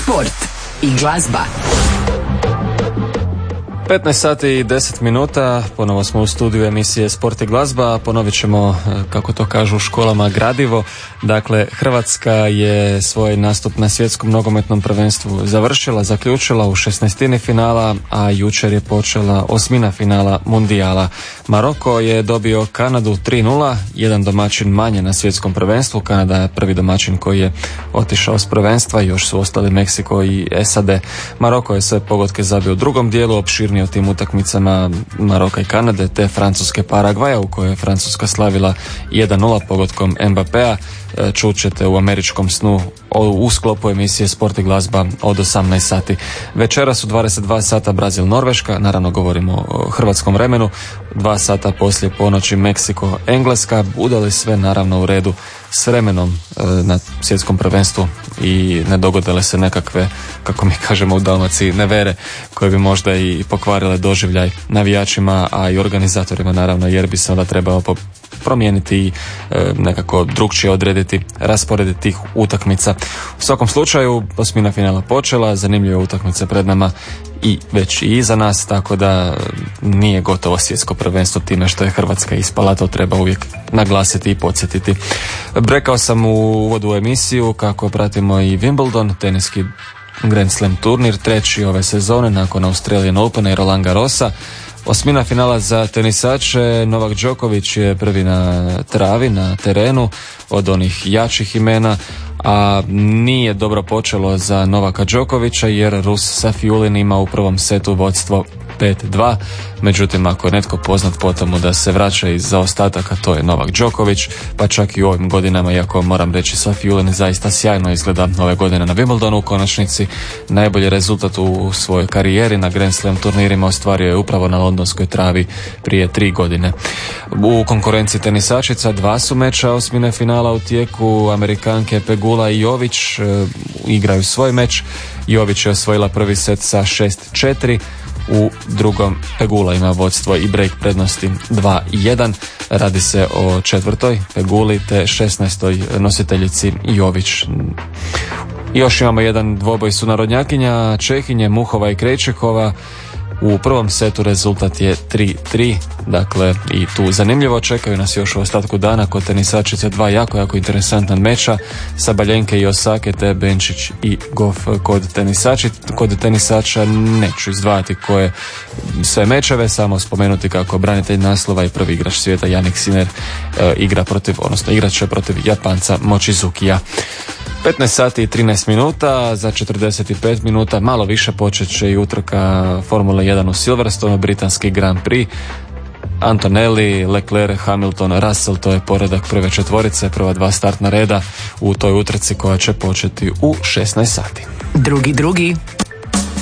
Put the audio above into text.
Sport i glazba. 15 sati i 10 minuta, ponovo smo u studiju emisije Sport i glazba, ponovit ćemo, kako to kažu u školama, gradivo. Dakle, Hrvatska je svoj nastup na svjetskom nogometnom prvenstvu zaključila u 16. finala, a jučer je počela 8. finala mundijala. Maroko je dobio Kanadu 3-0, jedan domaćin manje na svjetskom prvenstvu. Kanada je prvi domaćin koji je otišao s prvenstva, još su ostali Meksiko i SAD. Maroko je sve pogodke zabio u drugom dijelu, opširnije o tim utakmicama Maroka i Kanade, te Francuske Paragvaja, u kojoj je Francuska slavila 1-0 pogodkom Mbappéa. Čućete u američkom snu u sklopu emisije Sport i glazba od 18 sati. Večeras u 22 sata Brazil-Norveška, naravno govorimo o hrvatskom vremenu, 2 sata poslije ponoći Meksiko-Engleska, bude li sve naravno u redu s vremenom na svjetskom prvenstvu i ne dogodile se nekakve, kako mi kažemo u Dalmaciji, nevere koje bi možda i pokvarile doživljaj navijačima, a i organizatorima naravno, jer bi se onda trebalo promijeniti i nekako drukčije odrediti raspored tih utakmica. U svakom slučaju, 8. finala počela, zanimljive utakmice pred nama i već i iza nas, tako da nije gotovo svjetsko prvenstvo time što je Hrvatska ispala, to treba uvijek naglasiti i podsjetiti. Rekao sam u uvodu u emisiju kako pratimo i Wimbledon, teniski Grand Slam turnir, treći ove sezone nakon Australian Opena i Roland Garrosa. 8. finala za tenisače, Novak Đoković je prvi na travi, na terenu od onih jačih imena, a nije dobro počelo za Novaka Đokovića jer Rus Safiulin ima u prvom setu vodstvo 5-2, međutim ako je netko poznat po tomu da se vraća iz zaostataka, to je Novak Đoković, pa čak i u ovim godinama, iako moram reći Safiulin zaista sjajno izgleda ove godine na Wimbledonu, u konačnici najbolji rezultat u svojoj karijeri na Grand Slam turnirima ostvario je upravo na londonskoj travi prije 3 godine. U konkurenciji tenisačica 2 su meča 8. finala u tijeku, Amerikanke Pegula i Jović igraju svoj meč. Jović je osvojila prvi set sa 6-4, u drugom Pegula ima vodstvo i break prednosti 2-1. Radi se o četvrtoj Peguli te 16. nositeljici Jović. Još imamo jedan dvoboj sunarodnjakinja, Čehinje Muhova i Krejčekova. U prvom setu rezultat je 3-3, dakle i tu zanimljivo, čekaju nas još u ostatku dana kod tenisačice 2 jako interesantna meča, Sabaljenke i Osake te Benčić i Goff. Kod tenisača neću izdvajati koje sve mečeve, samo spomenuti kako branitelj naslova i prvi igrač svijeta Jannik Sinner igrat će protiv Japanca Mochizukija. 15 sati i 13 minuta, za 45 minuta malo više počet će i utrka Formule 1 u Silverstone, britanski Grand Prix. Antonelli, Leclerc, Hamilton, Russell, to je poredak prve četvorice, prva 2 startna reda u toj utrci koja će početi u 16 sati. Drugi.